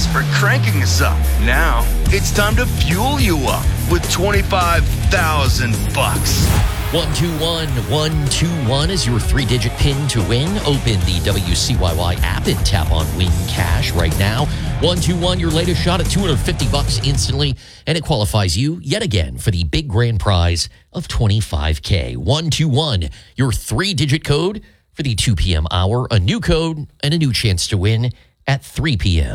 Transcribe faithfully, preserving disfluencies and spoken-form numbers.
Thanks for cranking us up. Now, it's time to fuel you up with twenty-five thousand bucks. one two one one two one is your three-digit pin to win. Open the W C Y Y app and tap on Win Cash right now. one two one, your latest shot at two hundred fifty bucks instantly, and it qualifies you yet again for the big grand prize of twenty-five K. one two one, your three-digit code for the two p.m. hour, a new code and a new chance to win at three p.m.